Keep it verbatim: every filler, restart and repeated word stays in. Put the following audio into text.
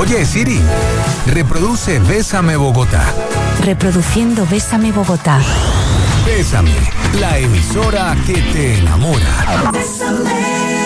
Oye, Siri, reproduce Bésame Bogotá. Reproduciendo Bésame Bogotá. Bésame, la emisora que te enamora. Bésame.